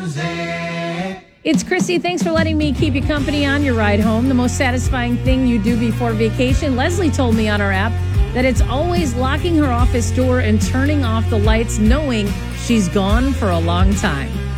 It's Chrissy. Thanks for letting me keep you company on your ride home. The most satisfying thing you do before vacation. Leslie told me on our app that it's always locking her office door and turning off the lights, knowing she's gone for a long time.